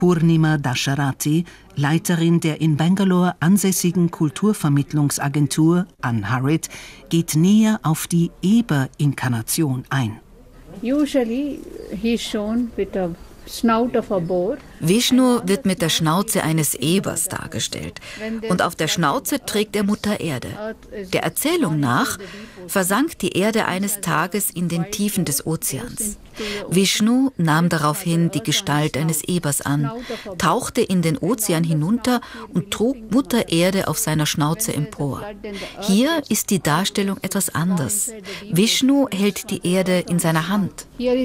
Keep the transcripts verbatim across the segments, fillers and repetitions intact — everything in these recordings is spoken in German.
Purnima Dasharathy, Leiterin der in Bangalore ansässigen Kulturvermittlungsagentur Unhurried, geht näher auf die Eber-Inkarnation ein. Usually he is shown with a snout of a boar. Vishnu wird mit der Schnauze eines Ebers dargestellt und auf der Schnauze trägt er Mutter Erde. Der Erzählung nach versank die Erde eines Tages in den Tiefen des Ozeans. Vishnu nahm daraufhin die Gestalt eines Ebers an, tauchte in den Ozean hinunter und trug Mutter Erde auf seiner Schnauze empor. Hier ist die Darstellung etwas anders. Vishnu hält die Erde in seiner Hand.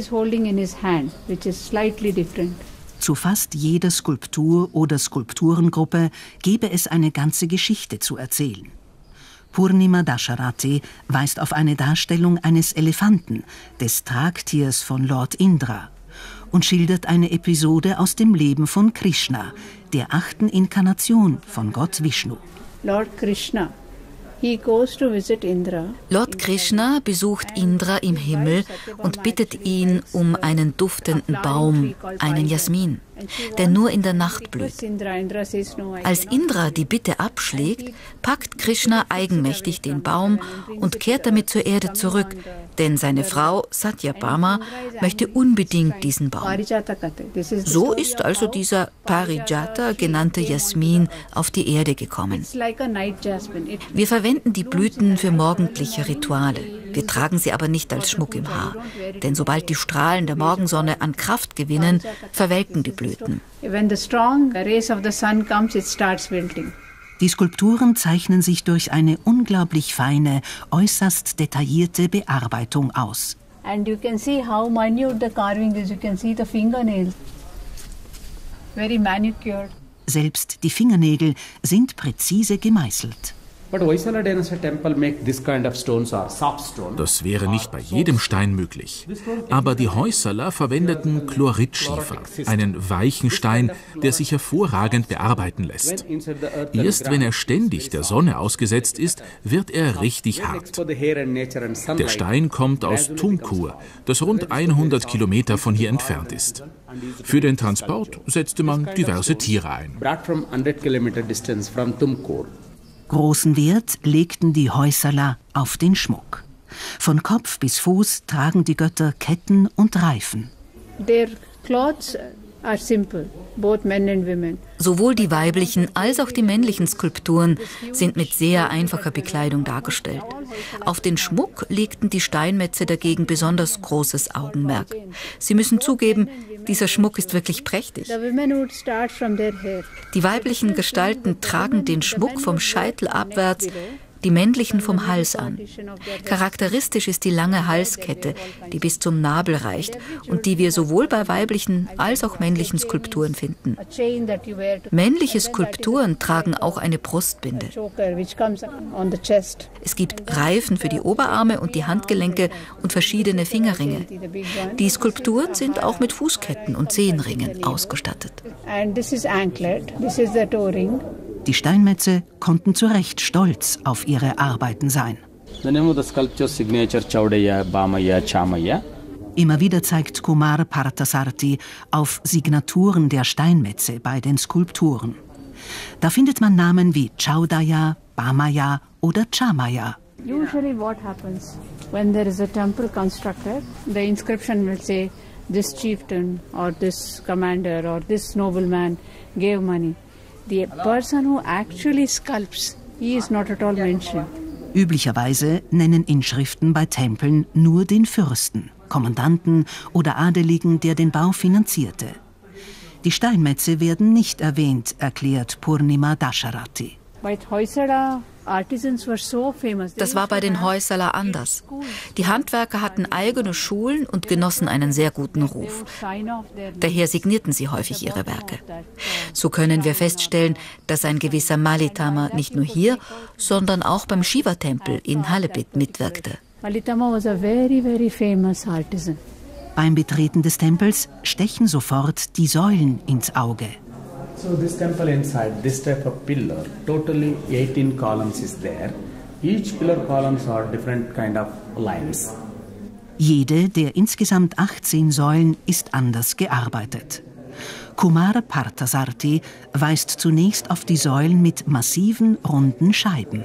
Zu fast jeder Skulptur oder Skulpturengruppe gebe es eine ganze Geschichte zu erzählen. Purnima Dasharathy weist auf eine Darstellung eines Elefanten, des Tragtiers von Lord Indra, und schildert eine Episode aus dem Leben von Krishna, der achten Inkarnation von Gott Vishnu. Lord Krishna. He goes to visit Indra. Lord Krishna besucht Indra im Himmel und bittet ihn um einen duftenden Baum, einen Jasmin, der nur in der Nacht blüht. Als Indra die Bitte abschlägt, packt Krishna eigenmächtig den Baum und kehrt damit zur Erde zurück, denn seine Frau Satyabhama möchte unbedingt diesen Baum. So ist also dieser Parijata genannte Jasmin auf die Erde gekommen. Wir verwenden die Blüten für morgendliche Rituale. Wir tragen sie aber nicht als Schmuck im Haar, denn sobald die Strahlen der Morgensonne an Kraft gewinnen, verwelken die Blüten. Die Skulpturen zeichnen sich durch eine unglaublich feine, äußerst detaillierte Bearbeitung aus. And you can see how minute the carving is. You can see the fingernails. Very manicured. Selbst die Fingernägel sind präzise gemeißelt. Das wäre nicht bei jedem Stein möglich. Aber die Hoysala verwendeten Chloridschiefer, einen weichen Stein, der sich hervorragend bearbeiten lässt. Erst wenn er ständig der Sonne ausgesetzt ist, wird er richtig hart. Der Stein kommt aus Tumkur, das rund hundert Kilometer von hier entfernt ist. Für den Transport setzte man diverse Tiere ein. Großen Wert legten die Hoysala auf den Schmuck. Von Kopf bis Fuß tragen die Götter Ketten und Reifen. Their clothes are simple, both men and women. Sowohl die weiblichen als auch die männlichen Skulpturen sind mit sehr einfacher Bekleidung dargestellt. Auf den Schmuck legten die Steinmetze dagegen besonders großes Augenmerk. Sie müssen zugeben, dieser Schmuck ist wirklich prächtig. Die weiblichen Gestalten tragen den Schmuck vom Scheitel abwärts, die männlichen vom Hals an. Charakteristisch ist die lange Halskette, die bis zum Nabel reicht und die wir sowohl bei weiblichen als auch männlichen Skulpturen finden. Männliche Skulpturen tragen auch eine Brustbinde. Es gibt Reifen für die Oberarme und die Handgelenke und verschiedene Fingerringe. Die Skulpturen sind auch mit Fußketten und Zehenringen ausgestattet. Die Steinmetze konnten zu Recht stolz auf ihre Arbeiten sein. Immer wieder zeigt Kumar Parthasarthi auf Signaturen der Steinmetze bei den Skulpturen. Da findet man Namen wie Chaudaya, Bhamaya oder Chamaya. Usually what happens when there is a temple constructed, the inscription will say this chieftain or this commander or this nobleman gave money. The person who actually sculpts, he is not at all mentioned. Üblicherweise nennen Inschriften bei Tempeln nur den Fürsten, Kommandanten oder Adeligen, der den Bau finanzierte. Die Steinmetze werden nicht erwähnt, erklärt Purnima Dasharathy. Das war bei den Hoysala anders. Die Handwerker hatten eigene Schulen und genossen einen sehr guten Ruf. Daher signierten sie häufig ihre Werke. So können wir feststellen, dass ein gewisser Malitama nicht nur hier, sondern auch beim Shiva-Tempel in Halebit mitwirkte. Beim Betreten des Tempels stechen sofort die Säulen ins Auge. So this temple inside, this type of pillar, totally eighteen columns is there. Each pillar columns are different kind of lines. Jede der insgesamt achtzehn Säulen ist anders gearbeitet. Kumar Parthasarthi weist zunächst auf die Säulen mit massiven, runden Scheiben.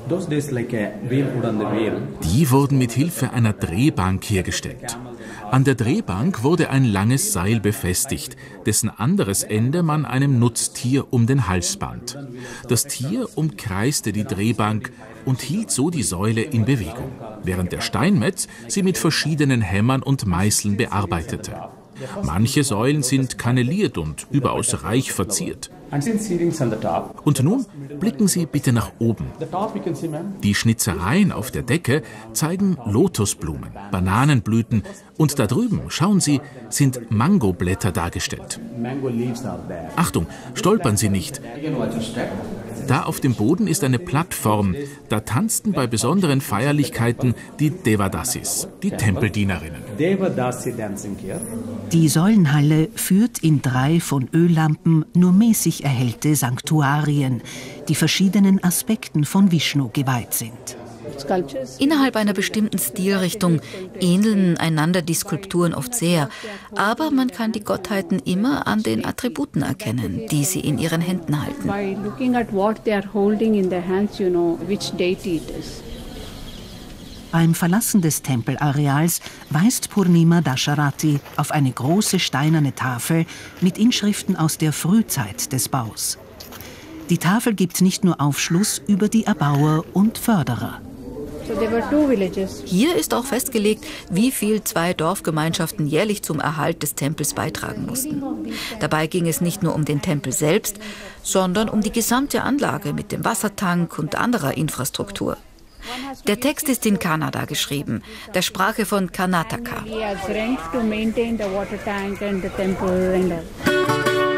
Die wurden mit Hilfe einer Drehbank hergestellt. An der Drehbank wurde ein langes Seil befestigt, dessen anderes Ende man einem Nutztier um den Hals band. Das Tier umkreiste die Drehbank und hielt so die Säule in Bewegung, während der Steinmetz sie mit verschiedenen Hämmern und Meißeln bearbeitete. Manche Säulen sind kanneliert und überaus reich verziert. Und nun blicken Sie bitte nach oben. Die Schnitzereien auf der Decke zeigen Lotusblumen, Bananenblüten und da drüben, schauen Sie, sind Mangoblätter dargestellt. Achtung, stolpern Sie nicht. Da auf dem Boden ist eine Plattform, da tanzten bei besonderen Feierlichkeiten die Devadasis, die Tempeldienerinnen. Die Säulenhalle führt in drei von Öllampen nur mäßig erhellte Sanktuarien, die verschiedenen Aspekten von Vishnu geweiht sind. Innerhalb einer bestimmten Stilrichtung ähneln einander die Skulpturen oft sehr, aber man kann die Gottheiten immer an den Attributen erkennen, die sie in ihren Händen halten. Beim Verlassen des Tempelareals weist Purnima Dasharathy auf eine große steinerne Tafel mit Inschriften aus der Frühzeit des Baus. Die Tafel gibt nicht nur Aufschluss über die Erbauer und Förderer. Hier ist auch festgelegt, wie viel zwei Dorfgemeinschaften jährlich zum Erhalt des Tempels beitragen mussten. Dabei ging es nicht nur um den Tempel selbst, sondern um die gesamte Anlage mit dem Wassertank und anderer Infrastruktur. Der Text ist in Kannada geschrieben, der Sprache von Karnataka.